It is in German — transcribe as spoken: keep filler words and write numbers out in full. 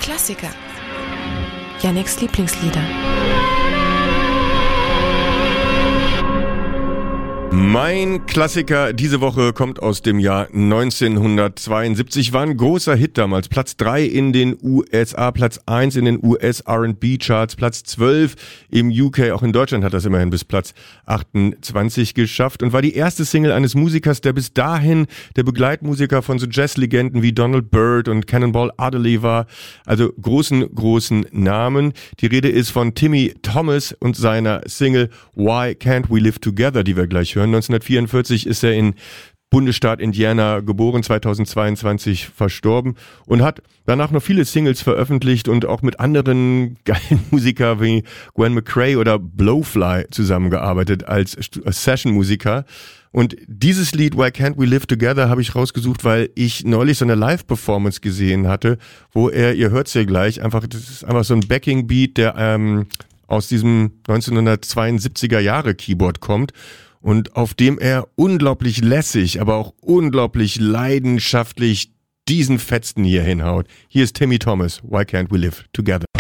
Klassiker. Yannicks Lieblingslieder. Mein Klassiker diese Woche kommt aus dem Jahr neunzehnhundertzweiundsiebzig, war ein großer Hit damals. Platz drei in den U S A, Platz eins in den U S R and B Charts, Platz zwölf im U K, auch in Deutschland hat das immerhin bis Platz achtundzwanzig geschafft und war die erste Single eines Musikers, der bis dahin der Begleitmusiker von so Jazzlegenden wie Donald Byrd und Cannonball Adderley war. Also großen, großen Namen. Die Rede ist von Timmy Thomas und seiner Single Why Can't We Live Together, die wir gleich hören. neunzehnhundertvierundvierzig ist er in Bundesstaat Indiana geboren, zweitausendzweiundzwanzig verstorben und hat danach noch viele Singles veröffentlicht und auch mit anderen geilen Musikern wie Gwen McCrae oder Blowfly zusammengearbeitet als Session-Musiker. Und dieses Lied Why Can't We Live Together habe ich rausgesucht, weil ich neulich so eine Live-Performance gesehen hatte, wo er, ihr hört's ja gleich, einfach, das ist einfach so ein Backing-Beat, der ähm, aus diesem neunzehnhundertzweiundsiebziger Jahre Keyboard kommt. Und auf dem er unglaublich lässig, aber auch unglaublich leidenschaftlich diesen Fetzen hier hinhaut. Hier ist Timmy Thomas, Why Can't We Live Together?